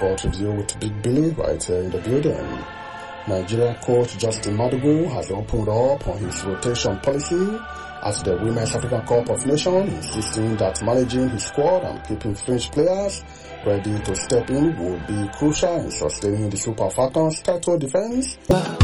Sport Review with Big Billy right here in the building. Nigeria coach Justin Madugu has opened up on his rotation policy at the Women's African Cup of Nations, insisting that managing his squad and keeping fringe players ready to step in will be crucial in sustaining the Super Falcons' title defense.